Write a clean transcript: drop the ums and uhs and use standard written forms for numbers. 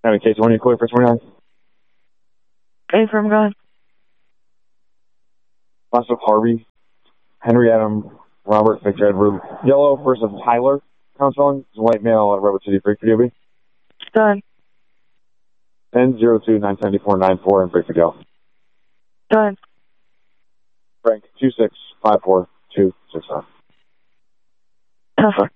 Having case 1, you clear for 29. Affirm, go ahead. Last of Harvey, Henry Adam, Robert Victor Edward, Yellow versus Tyler, counseling, is a white male at Redwood City Creek for DOB. Go ahead. N02-974-94 and Break the Gale. Go ahead. Frank 2654269. 10-4.